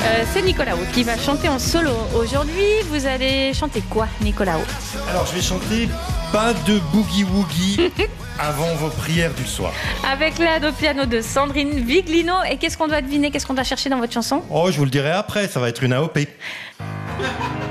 C'est Nicolao qui va chanter en solo. Aujourd'hui, vous allez chanter quoi, Nicolao? Alors, je vais chanter pas de boogie-woogie avant vos prières du soir. Avec l'aide au piano de Sandrine Viglino. Et qu'est-ce qu'on doit deviner? Qu'est-ce qu'on doit chercher dans votre chanson? Oh, je vous le dirai après, ça va être une AOP.